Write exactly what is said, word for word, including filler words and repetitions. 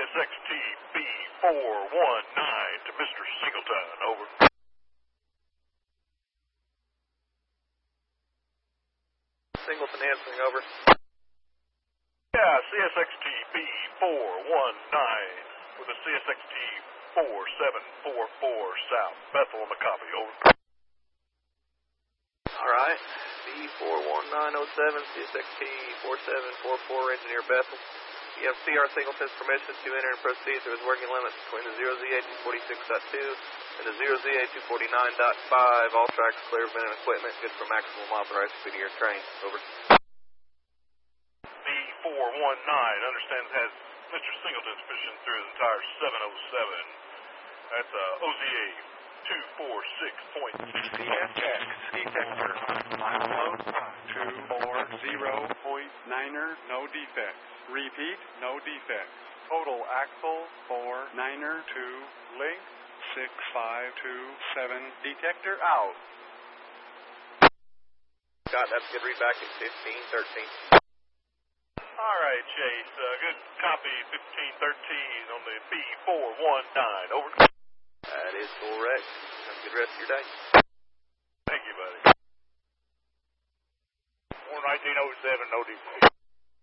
S X T B four one nine to Mister Singleton, over. Singleton answering, over. Yeah, C S X T B four one nine with a C S X T four seven four four South Bethel on the copy, over. Alright, B four one nine oh seven, C S X T four seven four four, Engineer Bethel. You have C R Singleton's permission to enter and proceed through his working limits between the zero Z A two forty-six point two and the zero Z A two forty-nine point five. All tracks clear of and equipment, good for maximum authorized speed of your train, over. B four one nine understands has Mister Singleton's permission through his entire seven oh seven. That's uh, O Z A two forty-six point C S X detector on load two four zero point niner, no defects. Repeat, no defects. Total axle four niner two, link six five two seven, detector out. Scott, that's good read back at fifteen thirteen. All right, Chase. Uh, good copy, fifteen thirteen on the B four one nine, over. That is correct. Have a good rest of your day.